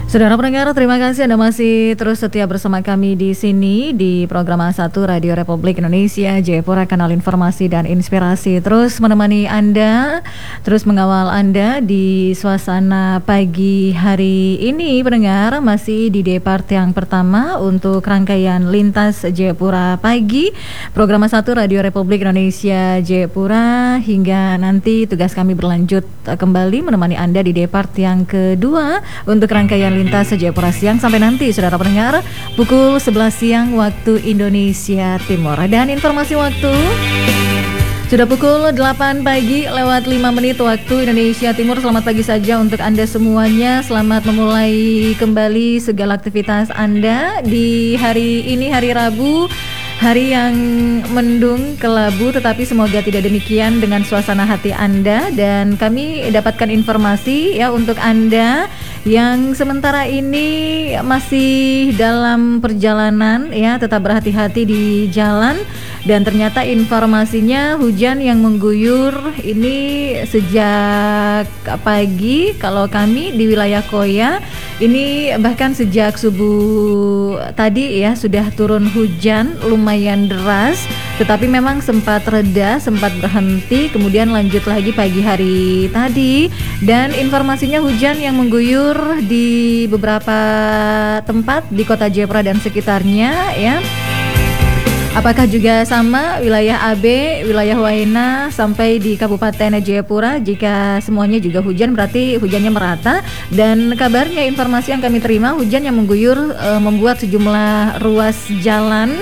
Saudara pendengar, terima kasih Anda masih terus setia bersama kami di sini di program A1 Radio Republik Indonesia Jayapura, kanal informasi dan inspirasi. Terus menemani Anda, terus mengawal Anda di suasana pagi hari ini. Pendengar, masih di depart yang pertama untuk rangkaian Lintas Jayapura Pagi program A1 Radio Republik Indonesia Jayapura, hingga nanti tugas kami berlanjut kembali menemani Anda di depart yang kedua untuk rangkaian Lintas Jayapura Siang sampai nanti saudara pendengar pukul 11 siang waktu Indonesia Timur. Dan informasi waktu sudah pukul 8 pagi lewat 5 menit waktu Indonesia Timur. Selamat pagi saja untuk Anda semuanya. Selamat memulai kembali segala aktivitas Anda di hari ini, hari Rabu. Hari yang mendung kelabu, tetapi semoga tidak demikian dengan suasana hati Anda. Dan kami dapatkan informasi ya untuk Anda yang sementara ini masih dalam perjalanan ya, tetap berhati-hati di jalan. Dan ternyata informasinya hujan yang mengguyur ini sejak pagi. Kalau kami di wilayah Koya ini bahkan sejak subuh tadi ya sudah turun hujan lumayan deras, tetapi memang sempat reda, sempat berhenti, kemudian lanjut lagi pagi hari tadi. Dan informasinya hujan yang mengguyur di beberapa tempat di kota Jayapura dan sekitarnya ya. Apakah juga sama wilayah AB, wilayah Waena sampai di Kabupaten Jayapura? Jika semuanya juga hujan berarti hujannya merata. Dan kabarnya, informasi yang kami terima, hujan yang mengguyur membuat sejumlah ruas jalan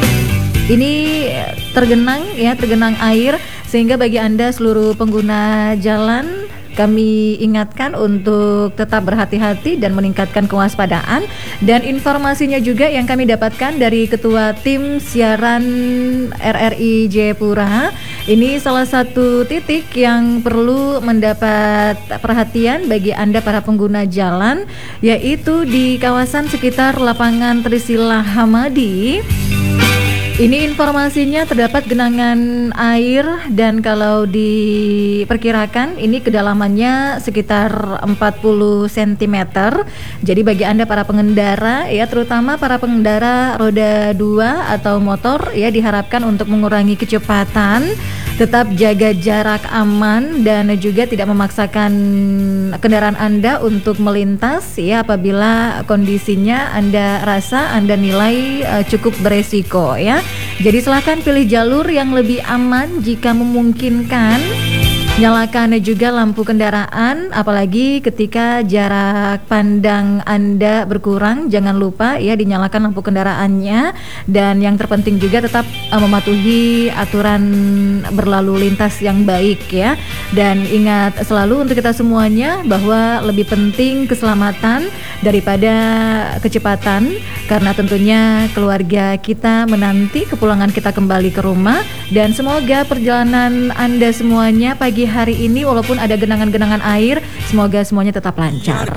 ini tergenang air, sehingga bagi Anda seluruh pengguna jalan kami ingatkan untuk tetap berhati-hati dan meningkatkan kewaspadaan. Dan informasinya juga yang kami dapatkan dari Ketua Tim Siaran RRI Jayapura, ini salah satu titik yang perlu mendapat perhatian bagi Anda para pengguna jalan, yaitu di kawasan sekitar lapangan Trisila Hamadi. Ini informasinya terdapat genangan air, dan kalau diperkirakan ini kedalamannya sekitar 40 cm. Jadi bagi Anda para pengendara ya, terutama para pengendara roda 2 atau motor ya, diharapkan untuk mengurangi kecepatan, tetap jaga jarak aman, dan juga tidak memaksakan kendaraan Anda untuk melintas ya apabila kondisinya Anda rasa, Anda nilai cukup beresiko ya. Jadi silakan pilih jalur yang lebih aman jika memungkinkan. Nyalakan juga lampu kendaraan, apalagi ketika jarak pandang Anda berkurang, jangan lupa ya dinyalakan lampu kendaraannya. Dan yang terpenting juga tetap mematuhi aturan berlalu lintas yang baik ya. Dan ingat selalu untuk kita semuanya bahwa lebih penting keselamatan daripada kecepatan, karena tentunya keluarga kita menanti kepulangan kita kembali ke rumah. Dan semoga perjalanan Anda semuanya pagi hari ini walaupun ada genangan-genangan air, semoga semuanya tetap lancar.